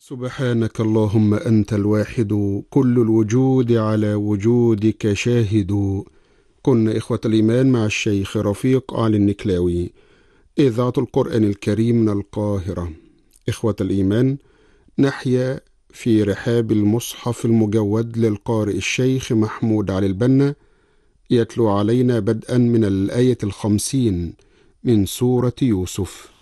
سبحانك اللهم أنت الواحد، كل الوجود على وجودك شاهد. كنا إخوة الإيمان مع الشيخ رفيق آل النكلاوي، إذاعة القرآن الكريم من القاهرة. إخوة الإيمان، نحيا في رحاب المصحف المجود للقارئ الشيخ محمود علي البنا، يتلو علينا بدءا من الآية 50 من سورة يوسف.